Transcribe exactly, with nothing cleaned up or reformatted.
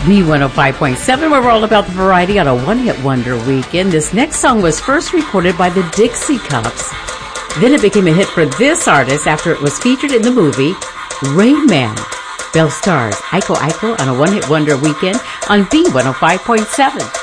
B one oh five point seven, where we're all about the variety on a one-hit wonder weekend. This next song was first recorded by the Dixie Cups. Then it became a hit for this artist after it was featured in the movie Rain Man. Bell stars Aiko Aiko on a one-hit wonder weekend on B one oh five point seven.